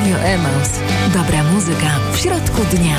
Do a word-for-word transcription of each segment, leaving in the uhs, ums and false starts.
Radio Emaus. Dobra muzyka w środku dnia.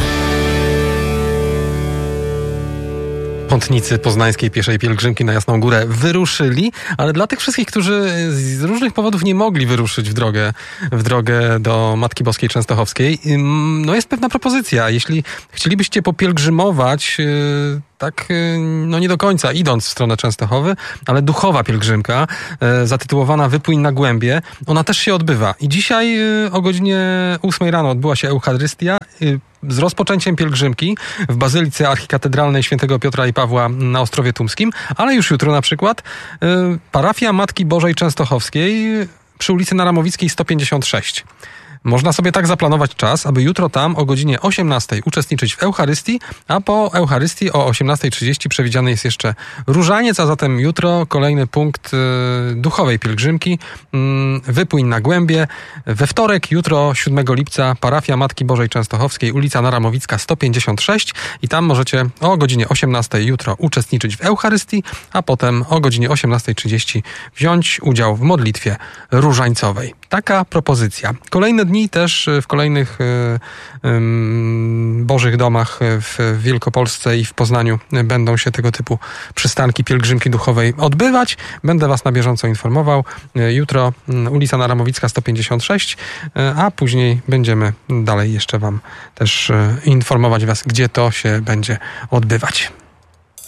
Pątnicy poznańskiej pieszej pielgrzymki na Jasną Górę wyruszyli, ale dla tych wszystkich, którzy z różnych powodów nie mogli wyruszyć w drogę, w drogę do Matki Boskiej Częstochowskiej, no jest pewna propozycja. Jeśli chcielibyście popielgrzymować, tak, no nie do końca idąc w stronę Częstochowy, ale duchowa pielgrzymka, zatytułowana Wypłyń na głębie, ona też się odbywa. I dzisiaj o godzinie ósmej rano odbyła się Eucharystia z rozpoczęciem pielgrzymki w Bazylice Archikatedralnej Świętego Piotra i Pawła na Ostrowie Tumskim, ale już jutro na przykład parafia Matki Bożej Częstochowskiej przy ulicy Naramowickiej sto pięćdziesiąt sześć. Można sobie tak zaplanować czas, aby jutro tam o godzinie osiemnastej uczestniczyć w Eucharystii, a po Eucharystii o osiemnastej trzydzieści przewidziany jest jeszcze różaniec, a zatem jutro kolejny punkt y, duchowej pielgrzymki, y, Wypłyń na głębie. We wtorek, jutro siódmego lipca, parafia Matki Bożej Częstochowskiej, ulica Naramowicka sto pięćdziesiąt sześć i tam możecie o godzinie osiemnastej jutro uczestniczyć w Eucharystii, a potem o godzinie osiemnastej trzydzieści wziąć udział w modlitwie różańcowej. Taka propozycja. Kolejne dni też w kolejnych y, y, Bożych domach w Wielkopolsce i w Poznaniu będą się tego typu przystanki pielgrzymki duchowej odbywać. Będę Was na bieżąco informował. Jutro ulica Naramowicka sto pięćdziesiąt sześć, a później będziemy dalej jeszcze Wam też informować Was, gdzie to się będzie odbywać.